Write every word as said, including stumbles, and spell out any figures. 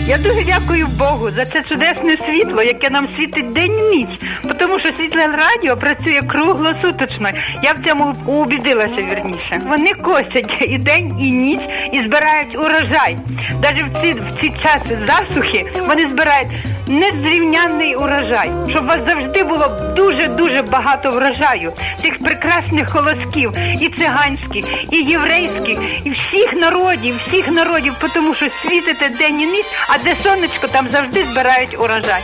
Я дуже дякую Богу за це чудесне світло, яке нам світить день і ніч. Тому що Світле Радіо працює круглосуточно. Я в цьому убідилася, вірніше. Вони косять і день, і ніч, і збирають урожай. Навіть в ці, в ці часи засухи вони збирають незрівнянний урожай. Щоб у вас завжди було дуже-дуже багато врожаю. Цих прекрасних колосків, і циганських, і єврейських, і всіх народів, всіх народів, тому що світите день і ніч, а де сонечко, там завжди збирають урожай.